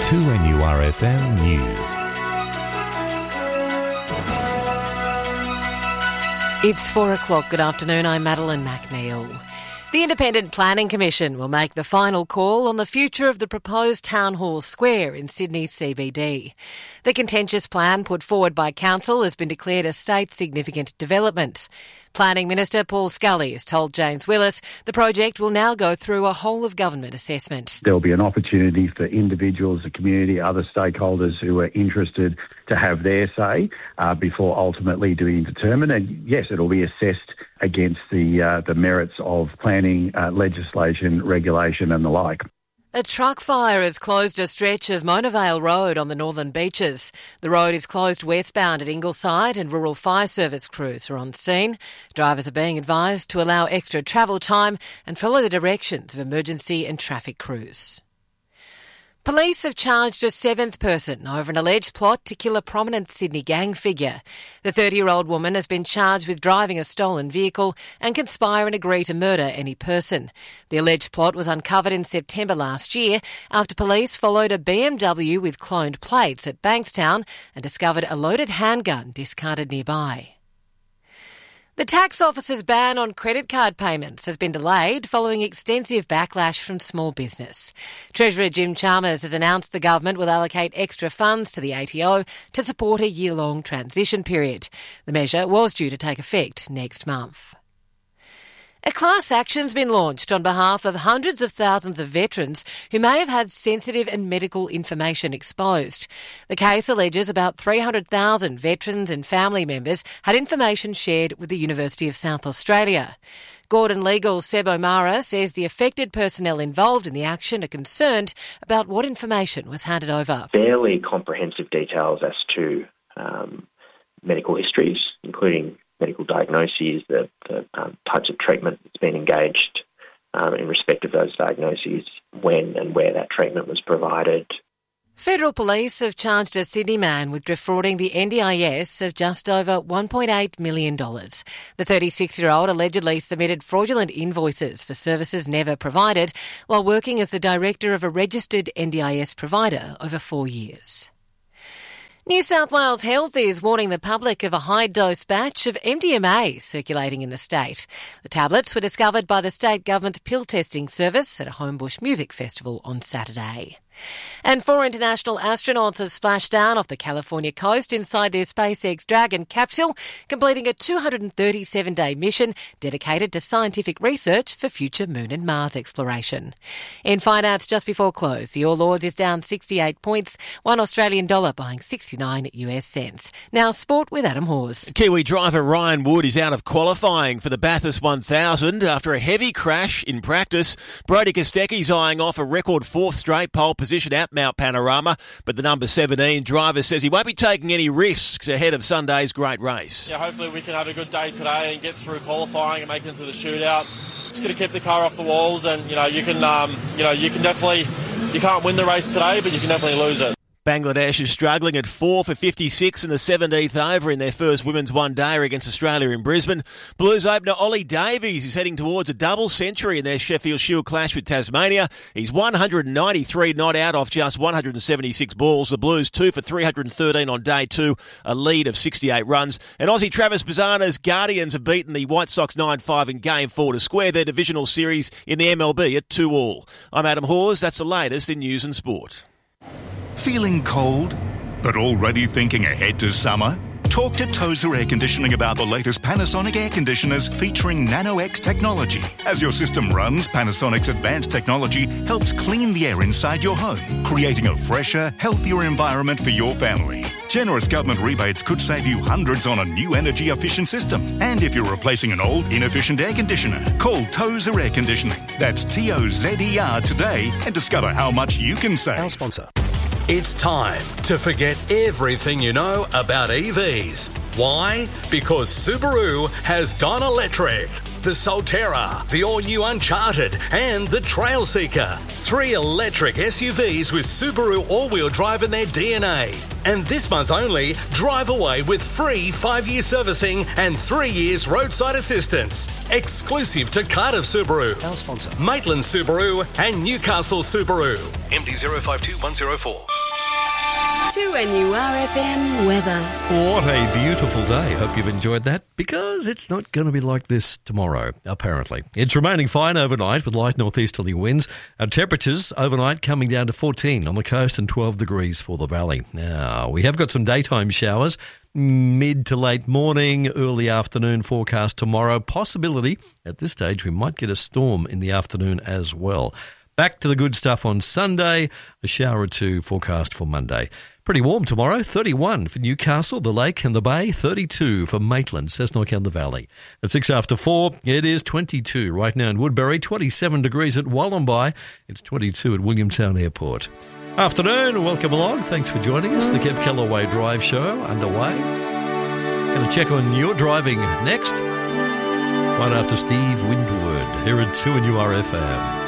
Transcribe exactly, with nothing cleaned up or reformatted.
two N U R F M News. It's four o'clock. Good afternoon. I'm Madeline McNeil. The Independent Planning Commission will make the final call on the future of the proposed Town Hall Square in Sydney's C B D. The contentious plan put forward by Council has been declared a state-significant development. Planning Minister Paul Scully has told James Willis the project will now go through a whole-of-government assessment. There will be an opportunity for individuals, the community, other stakeholders who are interested to have their say uh, before ultimately being determined. And yes, it will be assessed against the uh, the merits of planning, uh, legislation, regulation and the like. A truck fire has closed a stretch of Mona Vale Road on the Northern Beaches. The road is closed westbound at Ingleside and rural fire service crews are on scene. Drivers are being advised to allow extra travel time and follow the directions of emergency and traffic crews. Police have charged a seventh person over an alleged plot to kill a prominent Sydney gang figure. The thirty-year-old woman has been charged with driving a stolen vehicle and conspire and agree to murder any person. The alleged plot was uncovered in September last year after police followed a B M W with cloned plates at Bankstown and discovered a loaded handgun discarded nearby. The tax office's ban on credit card payments has been delayed following extensive backlash from small business. Treasurer Jim Chalmers has announced the government will allocate extra funds to the A T O to support a year-long transition period. The measure was due to take effect next month. A class action's been launched on behalf of hundreds of thousands of veterans who may have had sensitive and medical information exposed. The case alleges about three hundred thousand veterans and family members had information shared with the University of South Australia. Gordon Legal's Seb O'Mara says the affected personnel involved in the action are concerned about what information was handed over. Fairly comprehensive details as to um, medical histories, including medical diagnoses, the, the um, types of treatment that's been engaged um, in respect of those diagnoses, when and where that treatment was provided. Federal Police have charged a Sydney man with defrauding the N D I S of just over one point eight million dollars. The thirty-six-year-old allegedly submitted fraudulent invoices for services never provided while working as the director of a registered N D I S provider over four years. New South Wales Health is warning the public of a high-dose batch of M D M A circulating in the state. The tablets were discovered by the state government's pill testing service at a Homebush Music Festival on Saturday. And four international astronauts have splashed down off the California coast inside their SpaceX Dragon capsule, completing a two hundred thirty-seven day mission dedicated to scientific research for future Moon and Mars exploration. In finance, just before close, the All Ords is down sixty-eight points, one Australian dollar buying sixty-nine U S cents. Now sport with Adam Hawes. Kiwi driver Ryan Wood is out of qualifying for the Bathurst one thousand after a heavy crash in practice. Brodie Kostecki's eyeing off a record fourth straight pole position at Mount Panorama, but the number seventeen driver says he won't be taking any risks ahead of Sunday's great race. Yeah, hopefully we can have a good day today and get through qualifying and make it into the shootout. Just going to keep the car off the walls, and you know you can, um, you know you can definitely, you can't win the race today, but you can definitely lose it. Bangladesh is struggling at four for fifty-six in the seventeenth over in their first women's one-dayer against Australia in Brisbane. Blues opener Ollie Davies is heading towards a double century in their Sheffield Shield clash with Tasmania. He's one hundred ninety-three not out off just one hundred seventy-six balls. The Blues two for three hundred thirteen on day two, a lead of sixty-eight runs. And Aussie Travis Bazzano's Guardians have beaten the White Sox nine five in game four to square their divisional series in the M L B at two all. I'm Adam Hawes. That's the latest in news and sport. Feeling cold, but already thinking ahead to summer? Talk to Tozer Air Conditioning about the latest Panasonic air conditioners featuring Nano-X technology. As your system runs, Panasonic's advanced technology helps clean the air inside your home, creating a fresher, healthier environment for your family. Generous government rebates could save you hundreds on a new energy-efficient system. And if you're replacing an old, inefficient air conditioner, call Tozer Air Conditioning. That's T O Z E R today and discover how much you can save. Our sponsor. It's time to forget everything you know about E Vs. Why? Because Subaru has gone electric. the Solterra, the all-new Uncharted, and the Trailseeker. Three electric S U Vs with Subaru all-wheel drive in their D N A. And this month only, drive away with free five-year servicing and three years roadside assistance. Exclusive to Cardiff Subaru, our sponsor, Maitland Subaru, and Newcastle Subaru. M D zero five two one zero four. two N U R F M weather. What a beautiful day. Hope you've enjoyed that, because it's not going to be like this tomorrow, apparently. It's remaining fine overnight with light northeasterly winds. Our temperatures overnight coming down to fourteen on the coast and twelve degrees for the valley. Now, we have got some daytime showers, mid to late morning, early afternoon forecast tomorrow. Possibility, at this stage, we might get a storm in the afternoon as well. Back to the good stuff on Sunday, a shower or two forecast for Monday. Pretty warm tomorrow, thirty-one for Newcastle, the Lake and the Bay, thirty-two for Maitland, Cessnock and the Valley. At six after four, it is twenty-two right now in Woodbury, twenty-seven degrees at Wollombi, it's twenty-two at Williamstown Airport. Afternoon, welcome along, thanks for joining us. The Kev Kellaway Drive Show underway. Going to check on your driving next, right after Steve Winwood here at two N U R F M.